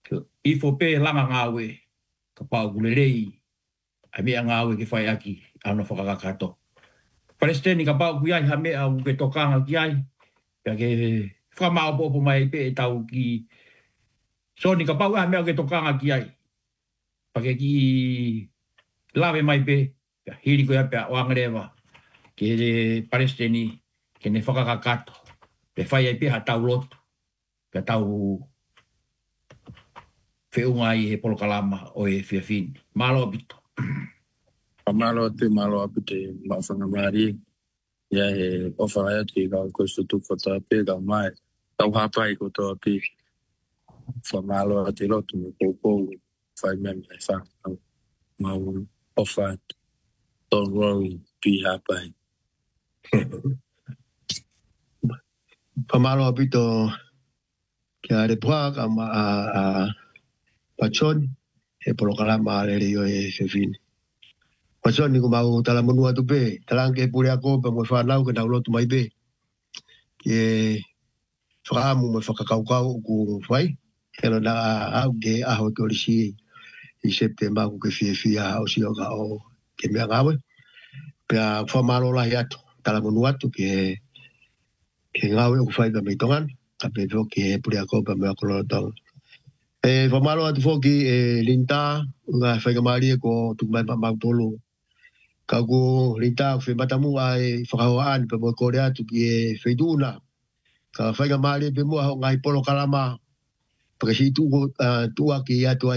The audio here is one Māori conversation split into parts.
I fo pe langa ngawe ka pau gulelei a mea ngawe ke whai aki ano whakakakato. Palestini ka pau kuiai ha mea u ke tokanga ki ai pia ke whamao popo mai pe e tau ki soni ka pau ha mea u ke tokanga ki ai pa ke ki lawe mai pe pia hiri koia pia oangarewa ke Palestini ke ne whakakakato pe whai ai pe ha tau lotu pia tau whiunga i he polokalama o e whiawhini. Malo apito. Malo apito mawhanga maari. Ia he ofara atu i kau koe sutu kota ape kau mai. Kau hapai koto ape. Malo atu i lotu me kou whai memi ai whakau. Mau ofara atu. Don't worry, be hapai. Malo apito kia re pua ka Pachon, he polokalama le rio e whiawhini. Pachon ni ko mau tala monua tu pe, talang ke pule ako pa mo whanau ke naulotu mai pe. Ke whakaamu mo whakakaukau ku whai, helo na au ke aho ke orisi i September ku ke whiawhia o si o ka o ke mea ngawe. Pea whamalo lahi atu, tala monua tu ke ngawe o ku whai pa meitongan, ka pe ke pule ako pa mea kolotong. Whamalo atu whoki linta, unga whaikamari ko tukumai pa mautolo. Ka ko linta whi matamu ai whakahoaan pa mo kore atu ki e whaiduna. Ka whaikamari pe mua ho ngai polo kalama. Paka si tua ki atu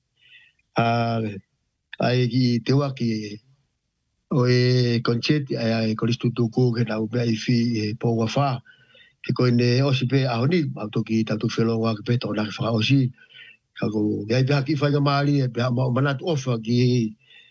ai ki te waki o e koncheti ai koristu tuku ke na upe ai whi e po wawha. Ke koe ne osi pe ahoni, auto ki tatu whelonga ke pe tona ke whakaosi. Kako gai pia ki whai kamari e pia mau manatu ofa ki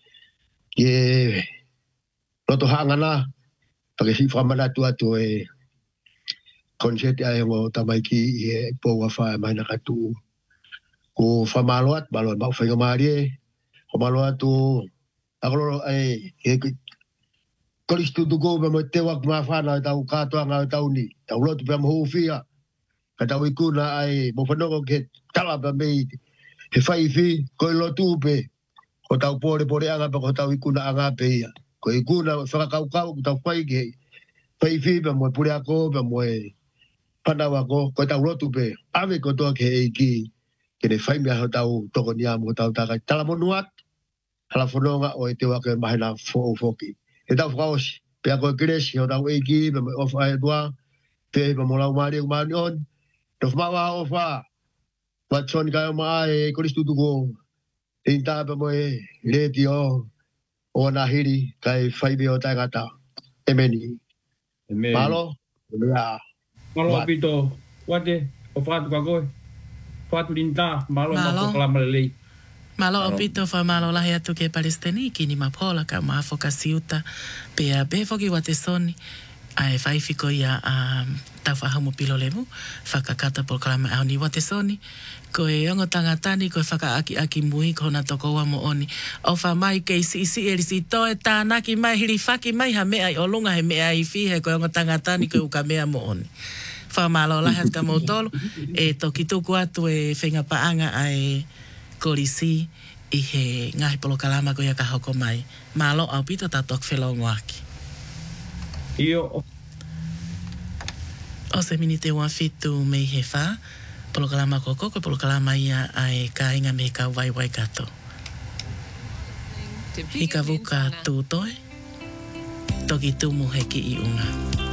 roto hangana pake si wha manatu atu e konseti ai ngo tamai ki e pōua wha e maina katu ko wha maloat mau whai kamari e ko malo atu akoloro e koristu tuko me mo te wak ma whana tau katoa ngā tau ni tau lotu pia mo hufia ka tau ikuna ai mo whanoko ke tala pa mei he whaiwhi koe lotu pe ko tau pore anga pa ko tau ikuna anga pe ia ko ikuna whakakaukau ko tau whai ke whaiwhi pa mo pure ako pa mo e panawa ko tau lotu pe ave ko toa ke eiki ke ne whai mea ho tau toko ni amu tau takai tala monuat hala whanonga o e te wake mahina whoki e tau whakaosi pe ako e kiresi ho tau eiki pa mo ofa e tua pe pa mo lau maari o maani on to whamawa ofa Watson kaya mai koristu tuko inta pa mo e leti o nahiri kai whaibe o tangata. Emeni. Malo? Ya. Malo apito. Wate, o whatu ka koe. Whatu linta, malo ma pokalama lelei. Malo apito wha malo lahi atu ke Palestini ki ni mapola ka maafoka siuta pe a befoki wate soni. Ai whaifiko ia tau whahamu pilo levu, whakakata pokalama au ni wate soni, ko e ongo tangatani, ko e whakaaki mui, ko na toko wa mo oni, o wha mai ke isi erisi toe tānaki mai, hiri whaki mai, ha mea i olunga, he mea i fihe, ko e ongo tangatani, ko uka mea mo oni. Wha malo lahat ka mo tolu, e toki tuku atu e whenga paanga ai korisi, i he ngahi polokalama ko ia ka hoko mai. Malo au pito tatok whelongo aki. Io o se minite ua fitu mei he wha, polokalama koko, ko polokalama ia ai ka inga me ka wai kato. Hika vuka tūtoe, toki tumu heki i unga.